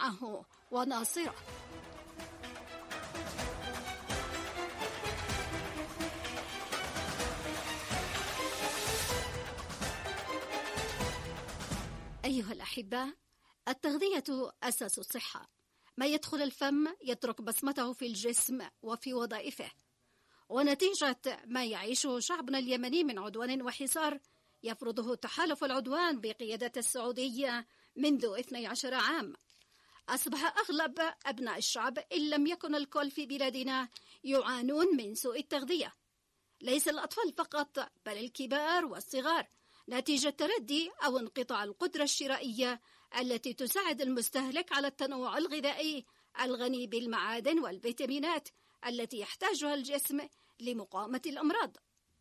معه وناصره. أيها الأحبة، التغذية أساس الصحة. ما يدخل الفم يترك بصمته في الجسم وفي وظائفه، ونتيجة ما يعيشه شعبنا اليمني من عدوان وحصار يفرضه تحالف العدوان بقيادة السعودية منذ 12 عام، أصبح أغلب أبناء الشعب إن لم يكن الكل في بلادنا يعانون من سوء التغذية، ليس الأطفال فقط بل الكبار والصغار، نتيجة تردي أو انقطاع القدرة الشرائية التي تساعد المستهلك على التنوع الغذائي الغني بالمعادن والفيتامينات التي يحتاجها الجسم لمقاومة الأمراض.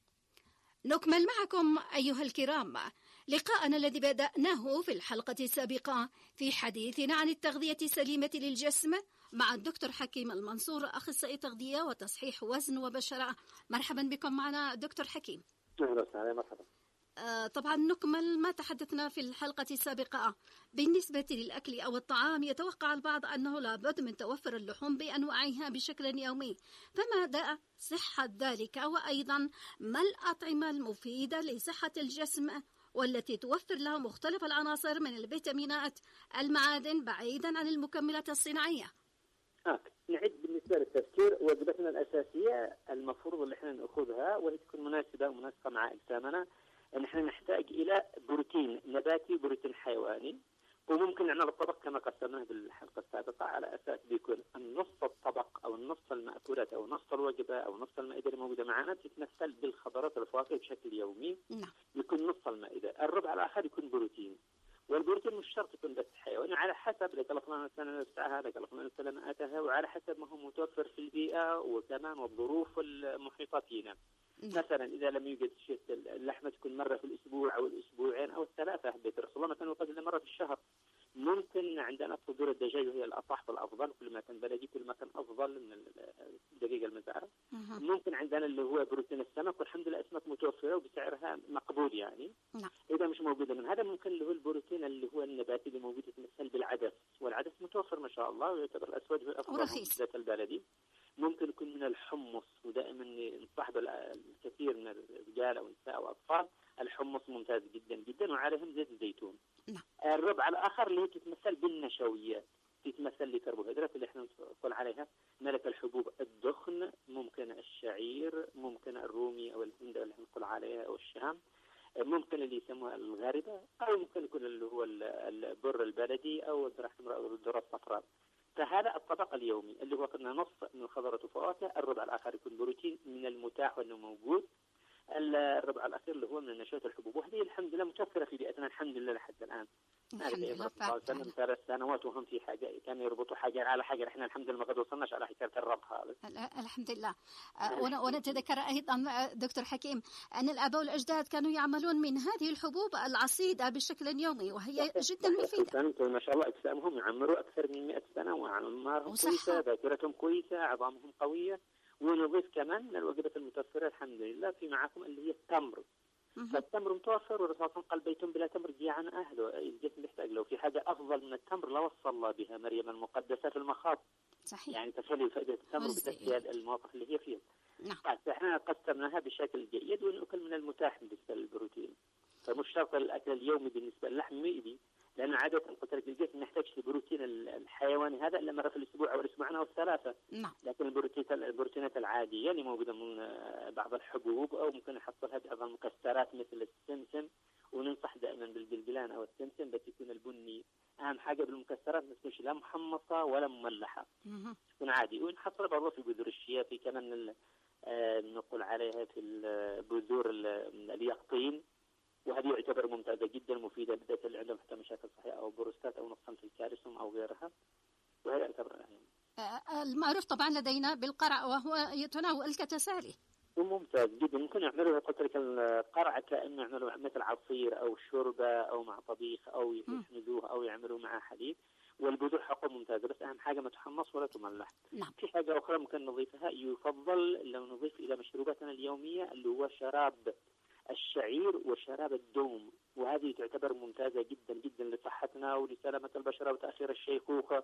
نكمل معكم أيها الكرام لقاءنا الذي بدأناه في الحلقة السابقة في حديثنا عن التغذية السليمة للجسم مع الدكتور حكيم المنصور، أخصائي تغذية وتصحيح وزن وبشرة. مرحبا بكم معنا دكتور حكيم. أهلا وسهلا. مرحبا. طبعا نكمل ما تحدثنا في الحلقة السابقة. بالنسبة للأكل أو الطعام، يتوقع البعض أنه لابد من توفر اللحوم بأنواعها بشكل يومي، فماذا صحة ذلك؟ وأيضا ما الأطعمة المفيدة لصحة الجسم والتي توفر له مختلف العناصر من الفيتامينات المعادن بعيدا عن المكملات الصناعية؟ نعد بالنسبة للتفكير وجبتنا الأساسية المفروض اللي احنا نأخذها وهي تكون مناسبة ومناسقة مع أجسامنا. ان احنا نحتاج الى بروتين نباتي وبروتين حيواني، وممكن نعمل الطبق كما قسمناه بالحلقه السابقه على اساس بيكون النص الطبق او النص المأكولات او نص الوجبه او نص المائده الموجوده معنا تتمثل بالخضروات والفواكه بشكل يومي. يكون نص المائده، الربع الاخر يكون بروتين، والبروتين مش شرط يكون بس حيواني، على حسب لكلفنا السنه نفسها لكلفنا السلاماتها وعلى حسب ما هو متوفر في البيئه وكمان والظروف المحيطه فينا. مثلا إذا لم يوجد شيء اللحمة تكون مرة في الأسبوع أو الأسبوعين أو الثلاثة، بيت رسول الله مثلا وقد مرة في الشهر. ممكن عندنا صدور الدجاج وهي الأصح والأفضل، كل ما كان بلدي كل ما كان أفضل من الدقيقة المزارع. ممكن عندنا اللي هو بروتين السمك، والحمد لله أسماك متوفرة وبسعرها مقبول يعني. إذا مش موجودة من هذا ممكن اللي هو البروتين اللي هو النباتي اللي موجود يتمثل بالعدس، والعدس متوفر ما شاء الله ويعتبر الأسود هو الأفضل ذات البلدي. ممكن يكون من الحمص، ودائما نصحب الكثير من الرجال او النساء او الاطفال الحمص ممتاز جدا جدا وعليهم زيت الزيتون. الربع الاخر اللي هي تتمثل بالنشويات، تتمثل لكربوهيدرات اللي احنا نقول عليها ملك الحبوب، الدخن، ممكن الشعير، ممكن الرومي او الهند اللي احنا نقول عليها او الشام، ممكن اللي يسموها الغاربه، او ممكن يكون اللي هو البر البلدي او الذره الصفراء. فهذا الطبق اليومي اللي هو قلنا نص من الخضروات والفواكه، الربع الآخر يكون بروتين من المتاح وأنه موجود، الربع الأخير اللي هو من نشويات الحبوب، وهذه الحمد لله متوفرة في بيئتنا الحمد لله لحد الآن. الحمد لله. 3 سنوات وهم في حاجة كانوا يربطوا حاجة على حاجة، احنا الحمد لله ما قد وصلناش على حكاية الربط هذا. الحمد لله. ونتذكر أيضا دكتور حكيم أن الآباء والأجداد كانوا يعملون من هذه الحبوب العصيدة بشكل يومي وهي جدا مفيدة. ما شاء الله أجسامهم يعمروا أكثر من 100 سنة وأعمارهم كويسة، ذاكرتهم كويسة، عظامهم قوية. ونضيف كمان من الوجبات المتوفرة الحمد لله في معكم اللي هي التمر. فالتمر متوفر، والرسول قال بيت بلا تمر جيعان أهله، الجسم يحتاج له. في حاجة أفضل من التمر لوصى الله بها مريم المقدسة في المخاض. صحيح. يعني تخيل فائدة التمر بتسهيل المواقف اللي هي فيها. فإحنا قسمناها بشكل جيد ونأكل من المتاح بالنسبة للبروتين. فمش شرط الأكل اليومي بالنسبة للحم مئدي، لأن عادة قلت لك الجسم يحتاج البروتين الحيواني هذا إلا مرة في الأسبوع أو الأسبوعين أو الثلاثة. لكن البروتينات العادية اللي موجودة من بعض الحبوب أو ممكن نحصلها بعض المكسرات مثل السمسم، وننصح دائما بالجلجلان أو السمسم بس يكون البني. أهم حاجة بالمكسرات ما تكونش لا محمصة ولا مملحة، تكون عادي. ونحصل برضه في بذور الشيا، في كمان نقول عليها في البذور اليقطين، وهذه يعتبر ممتازة جدا مفيدة بالذات اللي عندهم حتى مشاكل صحية أو بروستات أو نقصان في الكالسيوم أو غيرها، وهي يعتبر المعروف طبعا لدينا بالقرع وهو يتناول كتسالي. ممتاز جدا. ممكن يعملوا قلت لك القرع كأنه يعملوا مثل عصير أو شوربة أو مع طبيخ أو يحمدوه أو يعملوا معه حليب، والبذور حقه ممتازة، بس أهم حاجة ما تحمص ولا تملح. في حاجة أخرى ممكن نضيفها، يفضل لو نضيف إلى مشروباتنا اليومية اللي هو شراب الشعير وشراب الدوم، وهذه تعتبر ممتازة جدا جدا لصحتنا ولسلامة البشرة وتأخير الشيخوخة